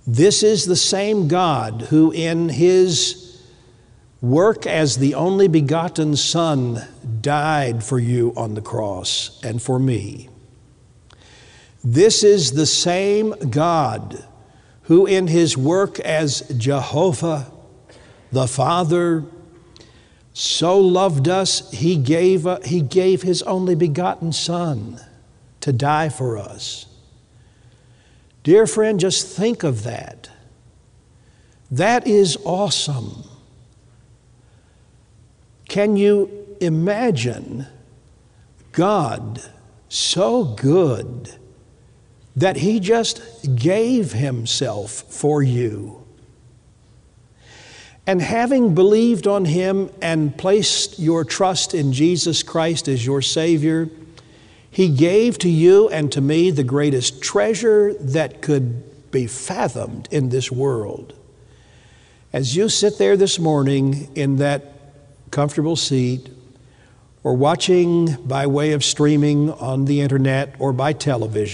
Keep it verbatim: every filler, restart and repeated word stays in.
This is the same God who in his work as the only begotten Son died for you on the cross and for me. This is the same God who in his work as Jehovah the Father so loved us, he gave, uh, he gave his only begotten Son to die for us. Dear friend, just think of that. That is awesome. Can you imagine God so good that he just gave himself for you? And having believed on him and placed your trust in Jesus Christ as your Savior, he gave to you and to me the greatest treasure that could be fathomed in this world. As you sit there this morning in that comfortable seat, or watching by way of streaming on the internet or by television,